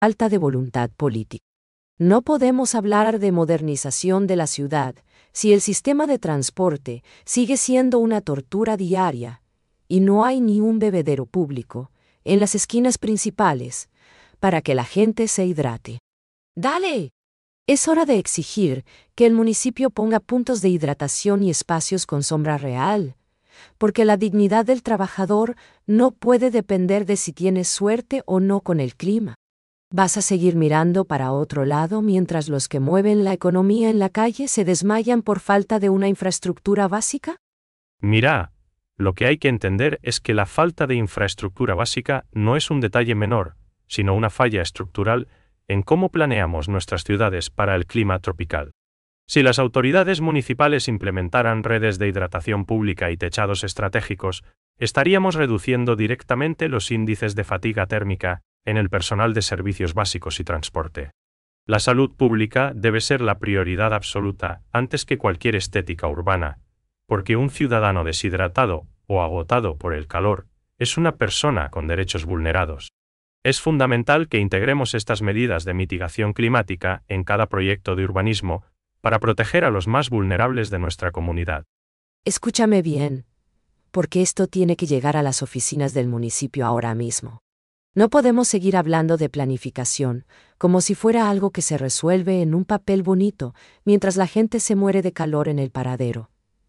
falta de voluntad política. No podemos hablar de modernización de la ciudad si el sistema de transporte sigue siendo una tortura diaria y no hay ni un bebedero público en las esquinas principales para que la gente se hidrate. ¡Dale! Es hora de exigir que el municipio ponga puntos de hidratación y espacios con sombra real, porque la dignidad del trabajador no puede depender de si tienes suerte o no con el clima. ¿Vas a seguir mirando para otro lado mientras los que mueven la economía en la calle se desmayan por falta de una infraestructura básica? Mira, lo que hay que entender es que la falta de infraestructura básica no es un detalle menor, sino una falla estructural en cómo planeamos nuestras ciudades para el clima tropical. Si las autoridades municipales implementaran redes de hidratación pública y techados estratégicos, estaríamos reduciendo directamente los índices de fatiga térmica en el personal de servicios básicos y transporte. La salud pública debe ser la prioridad absoluta antes que cualquier estética urbana, porque un ciudadano deshidratado o agotado por el calor es una persona con derechos vulnerados. Es fundamental que integremos estas medidas de mitigación climática en cada proyecto de urbanismo para proteger a los más vulnerables de nuestra comunidad. Escúchame bien, porque esto tiene que llegar a las oficinas del municipio ahora mismo. No podemos seguir hablando de planificación como si fuera algo que se resuelve en un papel bonito mientras la gente se muere de calor en el paradero.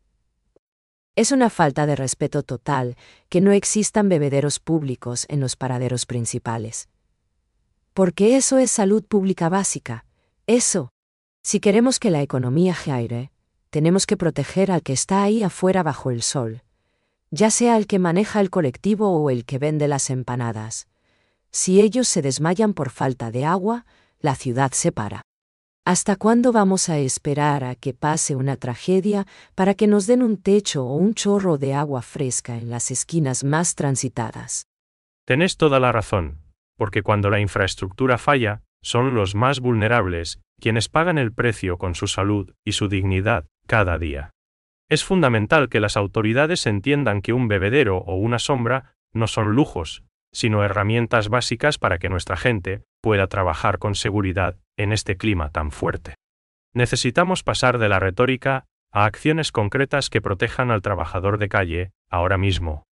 Es una falta de respeto total que no existan bebederos públicos en los paraderos principales. Porque eso es salud pública básica. Eso. Si queremos que la economía gire, tenemos que proteger al que está ahí afuera bajo el sol, ya sea el que maneja el colectivo o el que vende las empanadas. Si ellos se desmayan por falta de agua, la ciudad se para. ¿Hasta cuándo vamos a esperar a que pase una tragedia para que nos den un techo o un chorro de agua fresca en las esquinas más transitadas? Tenés toda la razón, porque cuando la infraestructura falla, son los más vulnerables quienes pagan el precio con su salud y su dignidad cada día. Es fundamental que las autoridades entiendan que un bebedero o una sombra no son lujos, sino herramientas básicas para que nuestra gente pueda trabajar con seguridad en este clima tan fuerte. Necesitamos pasar de la retórica a acciones concretas que protejan al trabajador de calle, ahora mismo.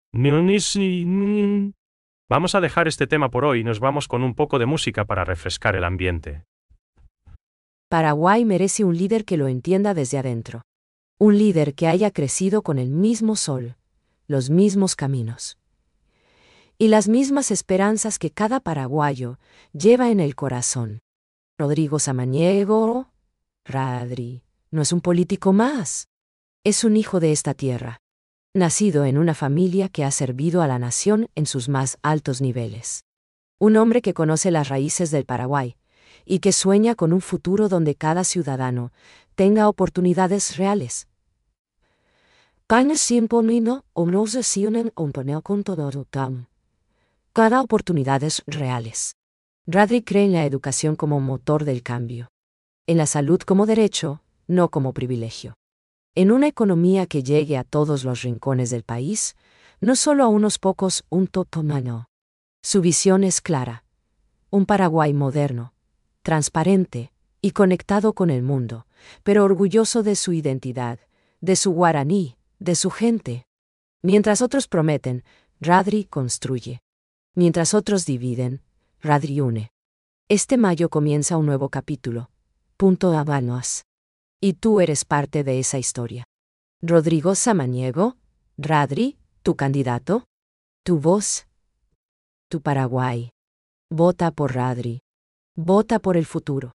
Vamos a dejar este tema por hoy y nos vamos con un poco de música para refrescar el ambiente. Paraguay merece un líder que lo entienda desde adentro. Un líder que haya crecido con el mismo sol, los mismos caminos y las mismas esperanzas que cada paraguayo lleva en el corazón. Rodrigo Samaniego, Radri, no es un político más. Es un hijo de esta tierra, nacido en una familia que ha servido a la nación en sus más altos niveles. Un hombre que conoce las raíces del Paraguay y que sueña con un futuro donde cada ciudadano tenga oportunidades reales. Cada oportunidades reales. Radri cree en la educación como motor del cambio, en la salud como derecho, no como privilegio. En una economía que llegue a todos los rincones del país, no solo a unos pocos, un totomano. Su visión es clara. Un Paraguay moderno, transparente y conectado con el mundo, pero orgulloso de su identidad, de su guaraní, de su gente. Mientras otros prometen, Radri construye. Mientras otros dividen, Radri une. Este mayo comienza un nuevo capítulo. Punto Habanos. Y tú eres parte de esa historia. Rodrigo Samaniego, Radri, tu candidato, tu voz, tu Paraguay. Vota por Radri. Vota por el futuro.